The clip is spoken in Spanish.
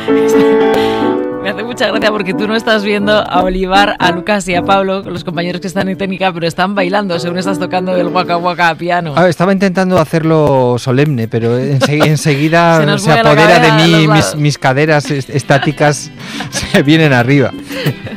Me hace mucha gracia porque tú no estás viendo a Olivar, a Lucas y a Pablo, los compañeros que están en técnica, pero están bailando según estás tocando el Waka Waka a piano. Estaba intentando hacerlo solemne, pero enseguida se apodera de mí, mis caderas estáticas se vienen arriba.